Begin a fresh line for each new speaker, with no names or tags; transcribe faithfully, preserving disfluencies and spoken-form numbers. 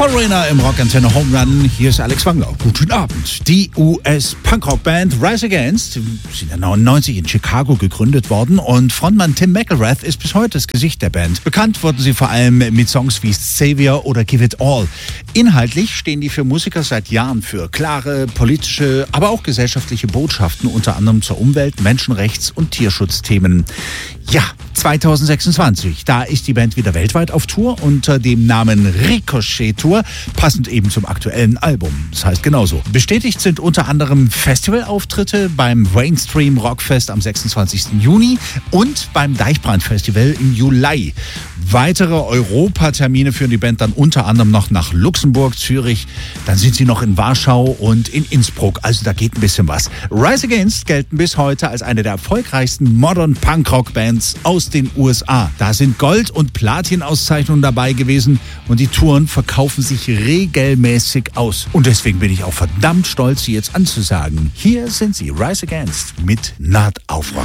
Foreigner im Rockantenne Home Run. Hier ist Alex Wangler. Guten Abend. Die U S-Punkrock-Band Rise Against sind ja neunzehnhundertneunzig in Chicago gegründet worden und Frontmann Tim McElrath ist bis heute das Gesicht der Band. Bekannt wurden sie vor allem mit Songs wie Savior oder Give It All. Inhaltlich stehen die für Musiker seit Jahren für klare politische, aber auch gesellschaftliche Botschaften, unter anderem zur Umwelt-, Menschenrechts- und Tierschutzthemen. Ja, zweitausendsechsundzwanzig, da ist die Band wieder weltweit auf Tour unter dem Namen Ricochet Tour, passend eben zum aktuellen Album. Das heißt genauso. Bestätigt sind unter anderem Festivalauftritte beim Mainstream Rockfest am sechsundzwanzigsten Juni und beim Deichbrand Festival im Juli. Weitere Europatermine führen die Band dann unter anderem noch nach Luxemburg, Zürich, dann sind sie noch in Warschau und in Innsbruck, also da geht ein bisschen was. Rise Against gelten bis heute als eine der erfolgreichsten Modern Punk-Rock-Bands aus den U S A. Da sind Gold- und Platin-Auszeichnungen dabei gewesen und die Touren verkaufen sich regelmäßig aus. Und deswegen bin ich auch verdammt stolz, sie jetzt anzusagen. Hier sind sie, Rise Against mit Not auf Rock.